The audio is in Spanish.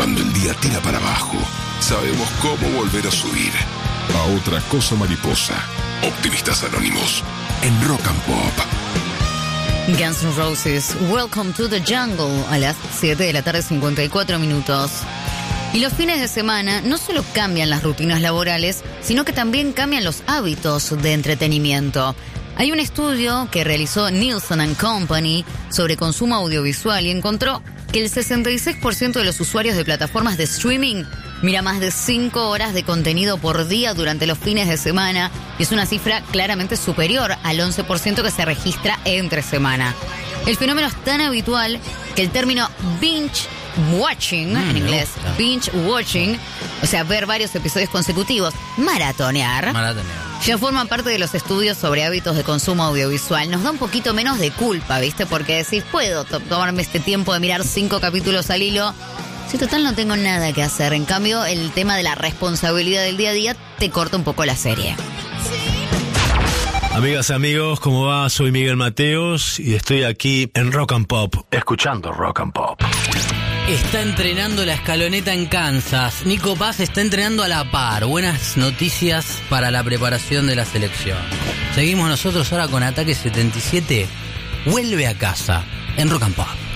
Cuando el día tira para abajo, sabemos cómo volver a subir. A otra cosa mariposa. Optimistas Anónimos. En Rock and Pop. Guns N' Roses, Welcome to the Jungle, a las 7 de la tarde, 54 minutos. Y los fines de semana no solo cambian las rutinas laborales, sino que también cambian los hábitos de entretenimiento. Hay un estudio que realizó Nielsen & Company sobre consumo audiovisual y encontró que el 66% de los usuarios de plataformas de streaming mira más de 5 horas de contenido por día durante los fines de semana, y es una cifra claramente superior al 11% que se registra entre semana. El fenómeno es tan habitual que el término binge watching, en inglés, binge watching, o sea, ver varios episodios consecutivos, maratonear, ya forma parte de los estudios sobre hábitos de consumo audiovisual. Nos da un poquito menos de culpa, ¿viste? Porque decís, puedo tomarme este tiempo de mirar 5 capítulos al hilo. Si total no tengo nada que hacer. En cambio, el tema de la responsabilidad del día a día te corta un poco la serie. Amigas, amigos, ¿cómo va? Soy Miguel Mateos y estoy aquí en Rock and Pop, escuchando Rock and Pop. Está entrenando la escaloneta en Kansas. Nico Paz está entrenando a la par. Buenas noticias para la preparación de la selección. Seguimos nosotros ahora con Ataque 77. Vuelve a casa en Rock and Pop.